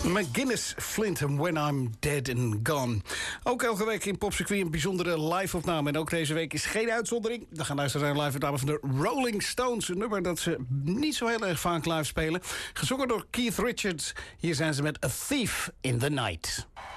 McGuinness, Flint and When I'm Dead and Gone. Ook elke week in Popcircuit een bijzondere live-opname. En ook deze week is geen uitzondering. We gaan luisteren naar een live-opname van de Rolling Stones. Een nummer dat ze niet zo heel erg vaak live spelen. Gezongen door Keith Richards. Hier zijn ze met A Thief in the Night.